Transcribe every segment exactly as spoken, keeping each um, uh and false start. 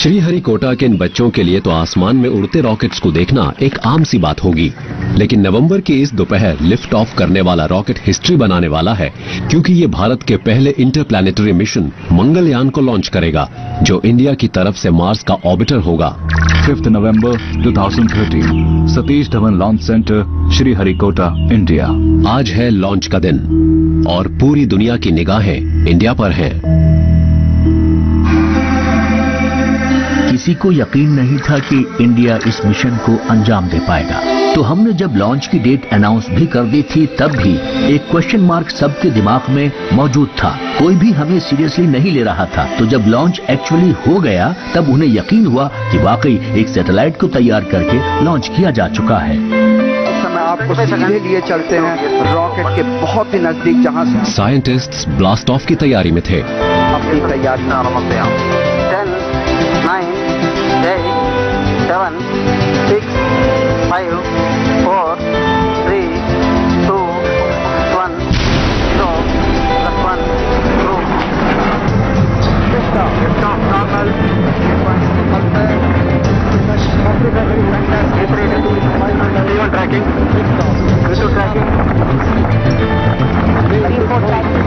श्रीहरिकोटा के इन बच्चों के लिए तो आसमान में उड़ते रॉकेट्स को देखना एक आम सी बात होगी, लेकिन नवंबर की इस दोपहर लिफ्ट ऑफ करने वाला रॉकेट हिस्ट्री बनाने वाला है, क्योंकि ये भारत के पहले इंटरप्लैनेटरी मिशन मंगलयान को लॉन्च करेगा, जो इंडिया की तरफ से मार्स का ऑर्बिटर होगा। फिफ्थ नवंबर दो हज़ार तेरह, Satish Dhawan launch centre, Sriharikota, India. आज है लॉन्च का दिन और पूरी दुनिया की निगाहें इंडिया पर हैं। किसी को यकीन नहीं था कि इंडिया इस मिशन को अंजाम दे पाएगा, तो हमने जब लॉन्च की डेट अनाउंस भी कर दी थी, तब भी एक क्वेश्चन मार्क सबके दिमाग में मौजूद था। कोई भी हमें सीरियसली नहीं ले रहा था। तो जब लॉन्च एक्चुअली हो गया, तब उन्हें यकीन हुआ कि वाकई एक सैटेलाइट को तैयार करके लॉन्च किया जा चुका है। आपको सीधे लिए चलते हैं रॉकेट के बहुत ही नजदीक, जहां साइंटिस्ट्स ब्लास्ट ऑफ की तैयारी में थे। अपनी तैयारी seven, six, five, four, three, two, one, zero, plus one, two. Lift off, lift off, normal. Zero tracking. Zero tracking. Three, four tracking.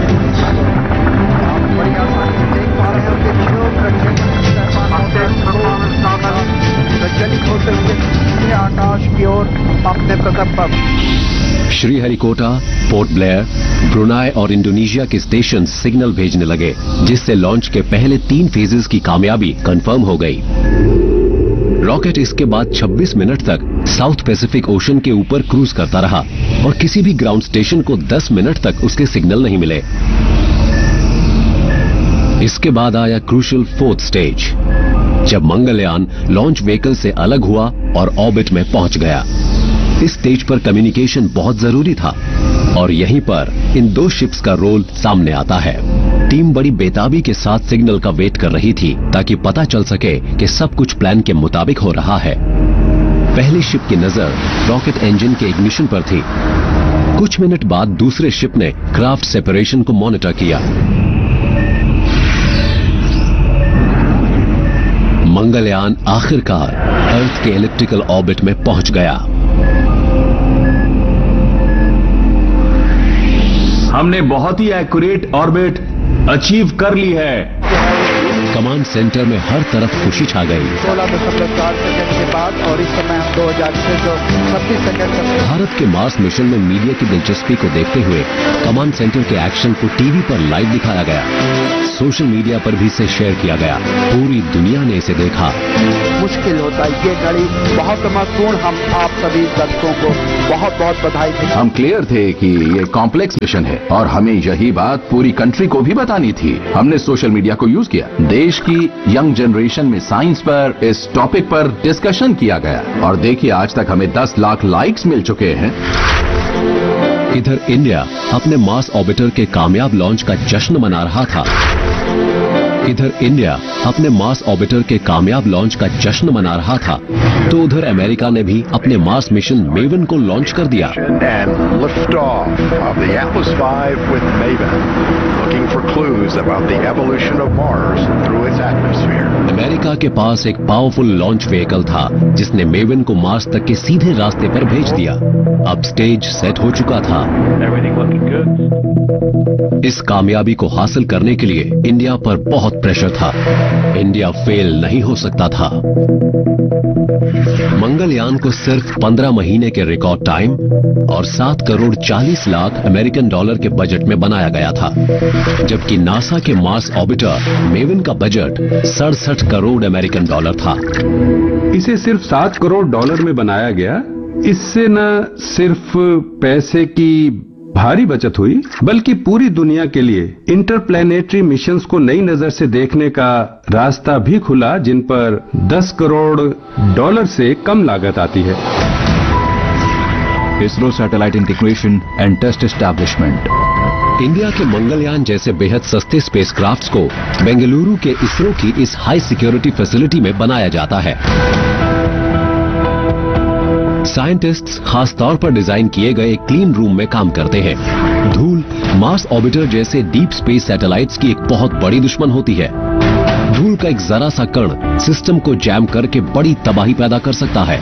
आप बड़ी आसानी से देख पा रहे हो कि जो परफॉर्मेंस नॉर्मल वैज्ञानिक होते हुए आकाश की ओर अपने कदम पर। श्रीहरिकोटा, पोर्ट ब्लेयर, ब्रुनाई और इंडोनेशिया के स्टेशन सिग्नल भेजने लगे, जिससे लॉन्च के पहले तीन फेजेस की कामयाबी कंफर्म हो गई। रॉकेट इसके बाद छब्बीस मिनट तक साउथ पैसिफिक ओशन के ऊपर क्रूज करता रहा और किसी भी ग्राउंड स्टेशन को दस मिनट तक उसके सिग्नल नहीं मिले। इसके बाद आया क्रूशियल फोर्थ स्टेज, जब मंगलयान लॉन्च व्हीकल से अलग हुआ और ऑर्बिट में पहुंच गया। इस स्टेज पर कम्युनिकेशन बहुत जरूरी था और यहीं पर इन दो शिप्स का रोल सामने आता है। टीम बड़ी बेताबी के साथ सिग्नल का वेट कर रही थी ताकि पता चल सके कि सब कुछ प्लान के मुताबिक हो रहा है। पहली शिप की नजर रॉकेट इंजन के इग्निशन पर थी। कुछ मिनट बाद दूसरे शिप ने क्राफ्ट सेपरेशन को मॉनिटर किया। मंगलयान आखिरकार अर्थ के एलिप्टिकल ऑर्बिट में पहुंच गया। हमने बहुत ही एक्यूरेट ऑर्बिट अचीव कर ली है। कमांड सेंटर में हर तरफ खुशी छा गई। सोलह दशमलव चार सेकंड के बाद और इस समय हम दो हजार छब्बीस सेकंड। भारत के मार्स मिशन में मीडिया की दिलचस्पी को देखते हुए कमांड सेंटर के एक्शन को टीवी पर लाइव दिखाया गया, सोशल मीडिया पर भी इसे शेयर किया गया। पूरी दुनिया ने इसे देखा। मुश्किल होता है ये घड़ी बहुत महत्वपूर्ण। हम आप सभी दर्शकों को बहुत बहुत बधाई देते हैं। हम क्लियर थे कि ये कॉम्प्लेक्स मिशन है और हमें यही बात पूरी कंट्री को भी बतानी थी। हमने सोशल मीडिया को यूज किया। देश की यंग जनरेशन में साइंस पर इस टॉपिक पर डिस्कशन किया गया और देखिए आज तक हमें दस लाख लाइक्स मिल चुके हैं। इधर इंडिया अपने मार्स ऑर्बिटर के कामयाब लॉन्च का जश्न मना रहा था। इधर इंडिया अपने मार्स ऑर्बिटर के कामयाब लॉन्च का जश्न मना रहा था, तो उधर अमेरिका ने भी अपने मार्स मिशन मेवन को लॉन्च कर दिया। अमेरिका के पास एक पावरफुल लॉन्च व्हीकल था जिसने मेवन को मार्स तक के सीधे रास्ते पर भेज दिया। अब स्टेज सेट हो चुका था। इस कामयाबी को हासिल करने के लिए इंडिया पर बहुत प्रेशर था। इंडिया फेल नहीं हो सकता था। मंगलयान को सिर्फ पंद्रह महीने के रिकॉर्ड टाइम और सात करोड़ चालीस लाख अमेरिकन डॉलर के बजट में बनाया गया था, जबकि नासा के मार्स ऑर्बिटर मेवन का बजट सड़सठ करोड़ अमेरिकन डॉलर था। इसे सिर्फ सात करोड़ डॉलर में बनाया गया। इससे न सिर्फ पैसे की भारी बचत हुई, बल्कि पूरी दुनिया के लिए इंटरप्लैनेटरी मिशंस को नई नजर से देखने का रास्ता भी खुला, जिन पर दस करोड़ डॉलर से कम लागत आती है। ISRO satellite integration and test establishment. India के मंगलयान जैसे बेहद सस्ते स्पेसक्राफ्ट्स को बेंगलुरु के इसरो की इस हाई सिक्योरिटी फैसिलिटी में बनाया जाता है। साइंटिस्ट्स खास तौर पर डिजाइन किए गए क्लीन रूम में काम करते हैं। धूल मार्स ऑर्बिटर जैसे डीप स्पेस सैटेलाइट्स की एक बहुत बड़ी दुश्मन होती है। धूल का एक जरा सा कण सिस्टम को जैम करके बड़ी तबाही पैदा कर सकता है।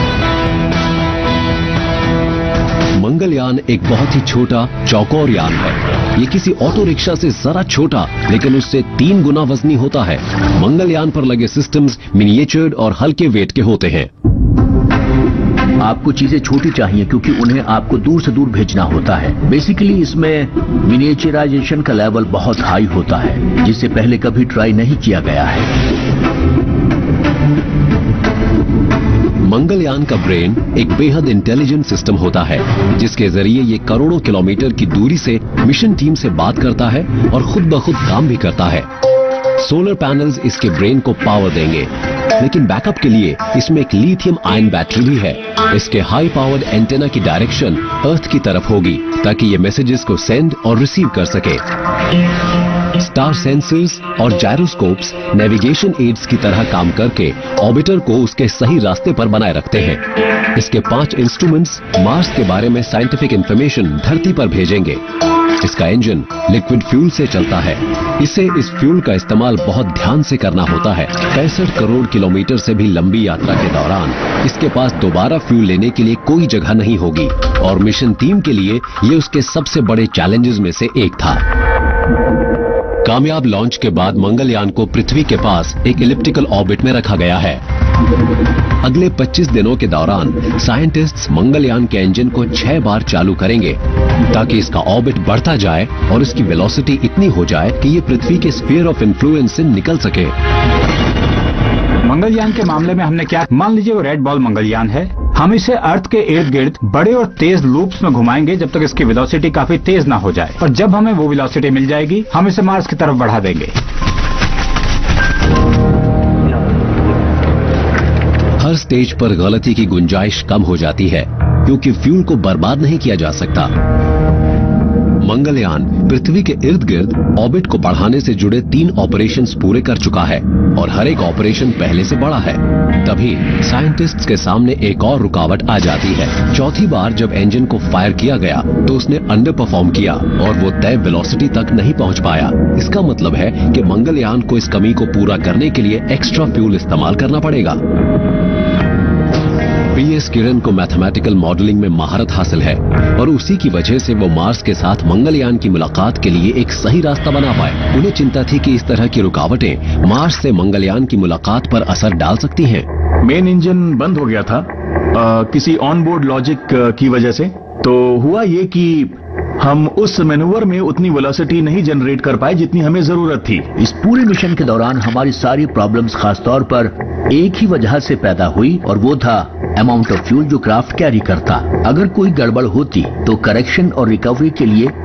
मंगलयान एक बहुत ही छोटा चौकोर यान है। ये किसी ऑटो रिक्शा से जरा छोटा लेकिन उससे तीन गुना वजनी होता है। मंगलयान पर लगे सिस्टम्स मिनिएचर्ड और हल्के वेट के होते हैं। आपको चीजें छोटी चाहिए क्योंकि उन्हें आपको दूर से दूर भेजना होता है। बेसिकली इसमें मिनिएचराइजेशन का लेवल बहुत हाई होता है जिसे पहले कभी ट्राई नहीं किया गया है। मंगलयान का ब्रेन एक बेहद इंटेलिजेंट सिस्टम होता है जिसके जरिए ये करोड़ों किलोमीटर की दूरी से मिशन टीम से बात करता है और खुद ब खुद काम भी करता है। सोलर पैनल्स इसके ब्रेन को पावर देंगे, लेकिन बैकअप के लिए इसमें एक लिथियम आयन बैटरी भी है। इसके हाई पावर्ड एंटेना की डायरेक्शन अर्थ की तरफ होगी ताकि ये मैसेजेस को सेंड और रिसीव कर सके। स्टार सेंसर्स और जायरोस्कोप्स नेविगेशन एड्स की तरह काम करके ऑर्बिटर को उसके सही रास्ते पर बनाए रखते हैं। इसके पांच इंस्ट्रूमेंट्स मार्स के बारे में साइंटिफिक इंफॉर्मेशन धरती पर भेजेंगे। इसका इंजन लिक्विड फ्यूल से चलता है। इसे इस फ्यूल का इस्तेमाल बहुत ध्यान से करना होता है। पैंसठ करोड़ किलोमीटर से भी लंबी यात्रा के दौरान इसके पास दोबारा फ्यूल लेने के लिए कोई जगह नहीं होगी और मिशन टीम के लिए ये उसके सबसे बड़े चैलेंजेस में से एक था। कामयाब लॉन्च के बाद मंगलयान को पृथ्वी के पास एक इलिप्टिकल ऑर्बिट में रखा गया है। अगले पच्चीस दिनों के दौरान साइंटिस्ट्स मंगलयान के इंजन को छह बार चालू करेंगे ताकि इसका ऑर्बिट बढ़ता जाए और इसकी वेलोसिटी इतनी हो जाए कि ये पृथ्वी के स्फीयर ऑफ इन्फ्लुएंस से निकल सके। मंगलयान के मामले में हमने क्या, मान लीजिए वो रेड बॉल मंगलयान है, हम इसे अर्थ के इर्द गिर्द बड़े और तेज लूप्स में घुमाएंगे जब तक इसकी वेलोसिटी काफी तेज ना हो जाए, और जब हमें वो वेलोसिटी मिल जाएगी हम इसे मार्स की तरफ बढ़ा देंगे। हर स्टेज पर गलती की गुंजाइश कम हो जाती है क्योंकि फ्यूल को बर्बाद नहीं किया जा सकता। मंगलयान पृथ्वी के इर्द गिर्द ऑर्बिट को बढ़ाने से जुड़े तीन ऑपरेशंस पूरे कर चुका है और हर एक ऑपरेशन पहले से बड़ा है। तभी साइंटिस्ट्स के सामने एक और रुकावट आ जाती है। चौथी बार जब इंजन को फायर किया गया तो उसने अंडर परफॉर्म किया और वो तय वेलोसिटी तक नहीं पहुंच पाया। इसका मतलब है कि मंगलयान को इस कमी को पूरा करने के लिए एक्स्ट्रा फ्यूल इस्तेमाल करना पड़ेगा। पी एस किरण को मैथमेटिकल मॉडलिंग में महारत हासिल है और उसी की वजह से वो मार्स के साथ मंगलयान की मुलाकात के लिए एक सही रास्ता बना पाए। उन्हें चिंता थी कि इस तरह की रुकावटें मार्स से मंगलयान की मुलाकात पर असर डाल सकती हैं। मेन इंजन बंद हो गया था आ, किसी ऑनबोर्ड लॉजिक की वजह से। तो हुआ ये कि हम उस मैनूवर में उतनी वेलोसिटी नहीं जनरेट कर पाए जितनी हमें जरूरत थी। इस पूरे मिशन के दौरान हमारी सारी प्रॉब्लम्स खासतौर पर एक ही वजह से पैदा हुई और वो था अमाउंट ऑफ फ्यूल जो क्राफ्ट कैरी करता। अगर कोई गड़बड़ होती तो करेक्शन और रिकवरी के लिए